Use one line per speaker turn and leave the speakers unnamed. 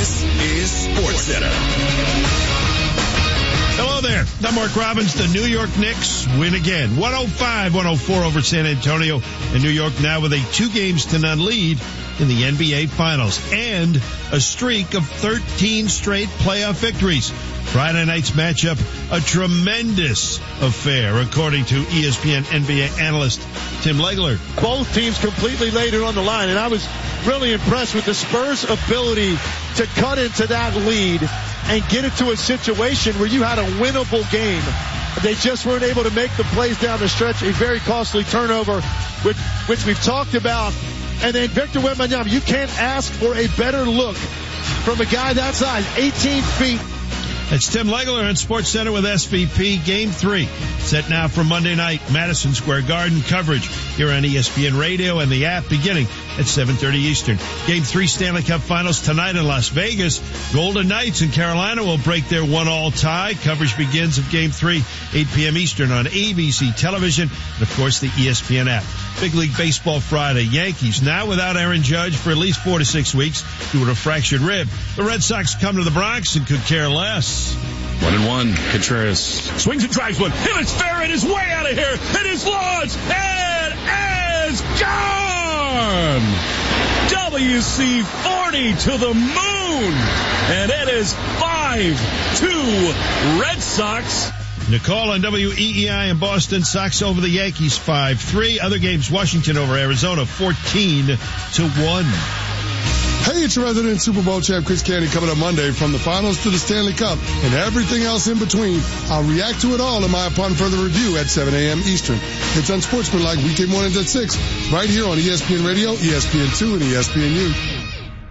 This is SportsCenter.
Hello there. I'm Mark Robbins. The New York Knicks win again. 105-104 over San Antonio. And New York now with a 2-0 lead in the NBA Finals. And a streak of 13 straight playoff victories. Friday night's matchup, a tremendous affair, according to ESPN NBA analyst Tim Legler.
Both teams completely laid it on the line, and I was really impressed with the Spurs' ability to cut into that lead and get it to a situation where you had a winnable game. They just weren't able to make the plays down the stretch. A very costly turnover, which we've talked about. And then Victor Wembanyama, you can't ask for a better look from a guy that size, 18 feet.
It's Tim Legler on SportsCenter with SVP. Game 3 set now for Monday night. Madison Square Garden coverage here on ESPN Radio and the app beginning at 7:30 Eastern. Game 3 Stanley Cup Finals tonight in Las Vegas. Golden Knights in Carolina will break their 1-1 tie. Coverage begins of Game 3, 8 p.m. Eastern on ABC television and, of course, the ESPN app. Big League Baseball Friday. Yankees now without Aaron Judge for at least 4 to 6 weeks due to a fractured rib. The Red Sox come to the Bronx and could care less.
1-1. Contreras
swings and drives one. It is fair. It is way out of here. It is launched. It is gone. WC-40 to the moon. And it is 5-2 Red Sox.
Nicole on WEEI in Boston. Sox over the Yankees 5-3. Other games, Washington over Arizona 14-1.
Hey, it's your resident Super Bowl champ Chris Candy coming up Monday. From the finals to the Stanley Cup and everything else in between. I'll react to it all in my Upon Further Review at 7 a.m. Eastern. It's Unsportsmanlike weekday mornings at 6 right here on ESPN Radio, ESPN2, and ESPNU.